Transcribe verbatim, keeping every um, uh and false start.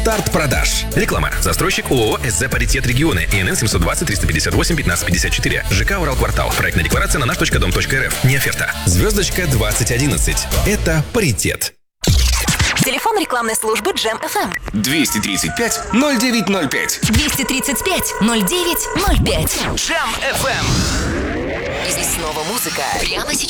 Старт продаж. Реклама. Застройщик ООО СЗ «Паритет Регионы». ИНН семьсот двадцать триста пятьдесят восемь пятнадцать пятьдесят четыре. ЖК «Уралквартал». Проектная декларация на наш точка дом точка эр эф. Не оферта. Звездочка двадцать одиннадцать. Это «Паритет». Телефон рекламной службы Джем эф эм. двести тридцать пять ноль девять ноль пять. двести тридцать пять ноль девять ноль пять. Джем эф эм. И здесь снова музыка. Прямо сейчас.